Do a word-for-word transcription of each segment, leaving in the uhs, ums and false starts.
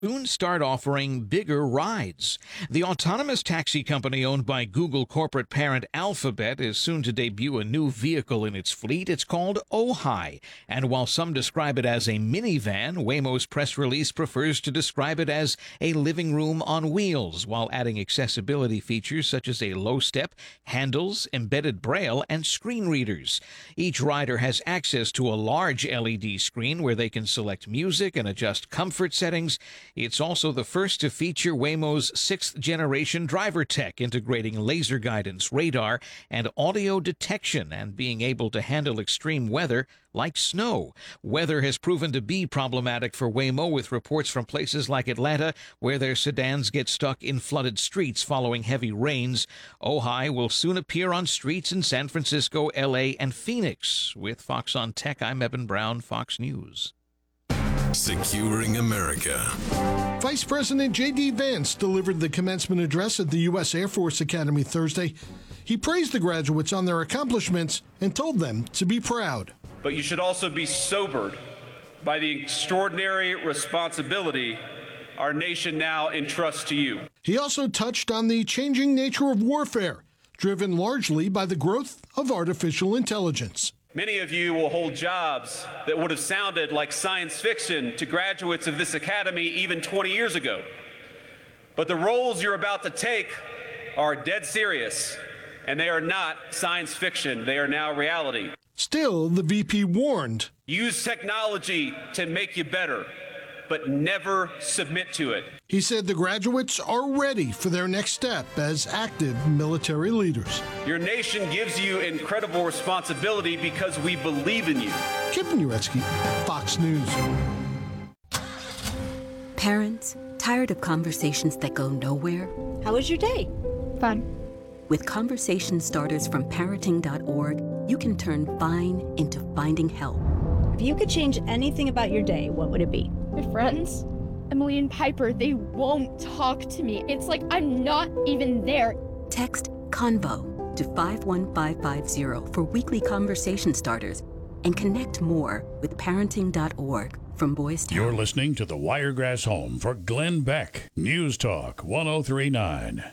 soon start offering bigger rides. The autonomous taxi company owned by Google corporate parent Alphabet is soon to debut a new vehicle in its fleet. It's called Ojai. And while some describe it as a minivan, Waymo's press release prefers to describe it as a living room on wheels, while adding accessibility features such as a low step, handles, embedded braille, and screen readers. Each rider has access to a large L E D screen where they can select music and adjust comfort settings. It's also the first to feature Waymo's sixth-generation driver tech, integrating laser guidance, radar, and audio detection, and being able to handle extreme weather like snow. Weather has proven to be problematic for Waymo, with reports from places like Atlanta where their sedans get stuck in flooded streets following heavy rains. Ojai will soon appear on streets in San Francisco, L A, and Phoenix. With Fox on Tech, I'm Evan Brown, Fox News. Securing America. Vice President J D. Vance delivered the commencement address at the U S Air Force Academy Thursday. He praised the graduates on their accomplishments and told them to be proud. But you should also be sobered by the extraordinary responsibility our nation now entrusts to you. He also touched on the changing nature of warfare, driven largely by the growth of artificial intelligence. Many of you will hold jobs that would have sounded like science fiction to graduates of this academy even twenty years ago. But the roles you're about to take are dead serious, and they are not science fiction. They are now reality. Still, the V P warned. Use technology to make you better, but never submit to it. He said the graduates are ready for their next step as active military leaders. Your nation gives you incredible responsibility because we believe in you. Kevin Uretsky, Fox News. Parents, tired of conversations that go nowhere? How was your day? Fun. With conversation starters from parenting dot org, you can turn fine into finding help. If you could change anything about your day, what would it be? My friends, Emily and Piper, they won't talk to me. It's like I'm not even there. Text CONVO to five one five five zero for weekly conversation starters and connect more with parenting dot org from Boys Town. You're listening to the Wiregrass Home for Glenn Beck. News Talk one oh three point nine.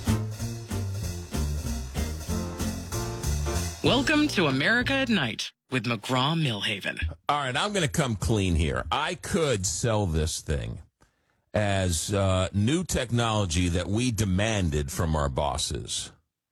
Welcome to America at Night with McGraw-Millhaven. All right, I'm going to come clean here. I could sell this thing as uh, new technology that we demanded from our bosses.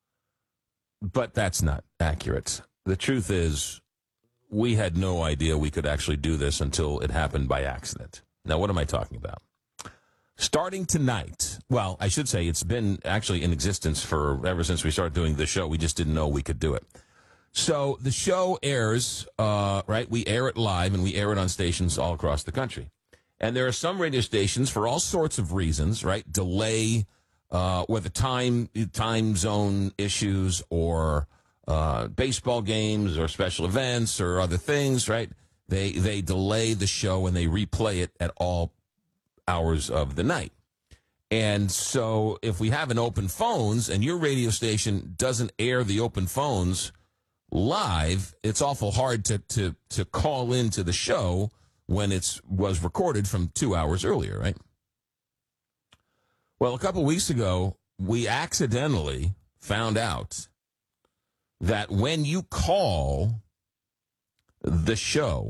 But that's not accurate. The truth is, we had no idea we could actually do this until it happened by accident. Now, what am I talking about? Starting tonight, well, I should say it's been actually in existence for ever since we started doing the show. We just didn't know we could do it. So the show airs, uh, right? We air it live, and we air it on stations all across the country. And there are some radio stations for all sorts of reasons, right? Delay, uh, whether time time zone issues or uh, baseball games or special events or other things, right? They they delay the show and they replay it at all hours of the night. And so if we have an open phones and your radio station doesn't air the open phones live, it's awful hard to, to, to call into the show when it's was recorded from two hours earlier, right? Well, a couple weeks ago, we accidentally found out that when you call the show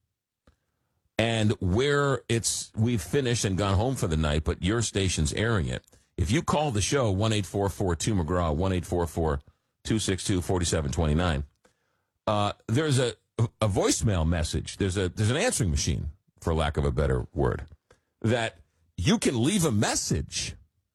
and where it's we've finished and gone home for the night, but your station's airing it, if you call the show, one eight four four two McGraw, one eight four four two six two four seven two nine, uh, there's a, a voicemail message. There's a there's an answering machine, for lack of a better word, that you can leave a message.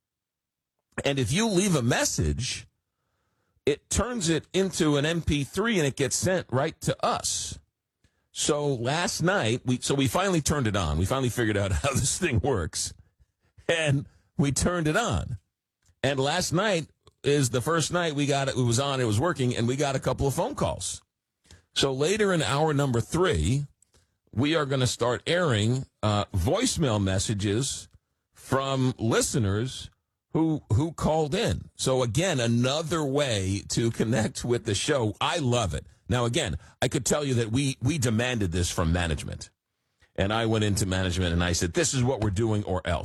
And if you leave a message, it turns it into an M P three and it gets sent right to us. So last night, we so we finally turned it on. We finally figured out how this thing works. And we turned it on. And last night is the first night we got it. It was on, it was working, and we got a couple of phone calls. So later in hour number three, we are going to start airing uh, voicemail messages from listeners who who called in. So again, another way to connect with the show. I love it. Now, again, I could tell you that we we demanded this from management. And I went into management and I said, this is what we're doing or else.